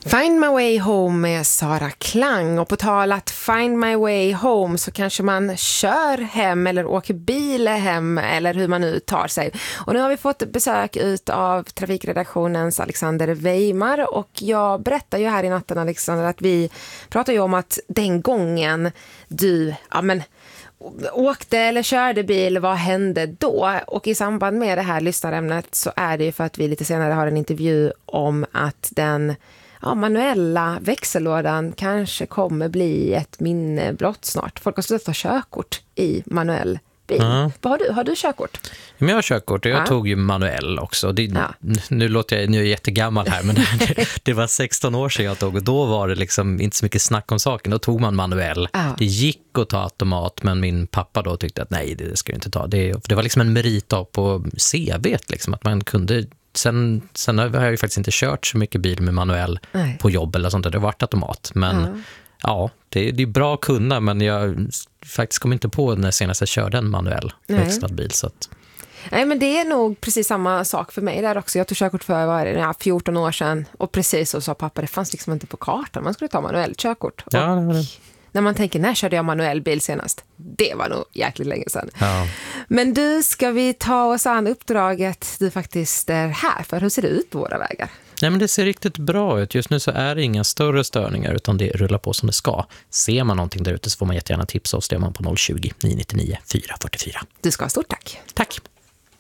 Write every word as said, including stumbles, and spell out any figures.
Find My Way Home med Sara Klang. Och på tal att find my way home så kanske man kör hem eller åker bil hem eller hur man nu tar sig. Och nu har vi fått besök ut av trafikredaktionens Alexander Weimar, och jag berättar ju här i natten, Alexander, att vi pratar ju om att den gången du ja men åkte eller körde bil, vad hände då? Och i samband med det här lyssnarämnet så är det ju för att vi lite senare har en intervju om att den ja, manuella växellådan kanske kommer bli ett minne blott snart. Folk har slutat ta körkort i manuell bil. Mm. Vad har du? Har du körkort? Men jag har körkort och jag ja. tog ju manuell också. Det, ja. Nu låter jag, nu är jag jättegammal här, men det, det var sexton år sedan jag tog, och då var det liksom inte så mycket snack om saken. Då tog man manuell. Ja. Det gick att ta automat, men min pappa då tyckte att nej, det ska jag inte ta. Det, det var liksom en merit av på C V liksom, att man kunde. Sen, sen har jag ju faktiskt inte kört så mycket bil med manuell nej. På jobb eller sånt där. Det har varit automat. Men ja, ja det, det är bra att kunna, men jag faktiskt kom inte på när senast jag körde en manuell växlad bil. Så att... Nej, men det är nog precis samma sak för mig där också. Jag tog körkort för vad är det, ja, fjorton år sedan, och precis så sa pappa, det fanns liksom inte på kartan. Man skulle ta manuell körkort. Och ja, det var det. När man tänker, när körde jag manuell bil senast? Det var nog jäkligt länge sedan. Ja. Men du, ska vi ta oss an uppdraget du faktiskt är här för? Hur ser det ut på våra vägar? Nej, men det ser riktigt bra ut. Just nu så är det inga större störningar, utan det rullar på som det ska. Ser man någonting där ute så får man jättegärna tipsa oss. Det är man på noll tjugo, nio nio nio, fyra fyra fyra. Du ska ha stort tack. Tack.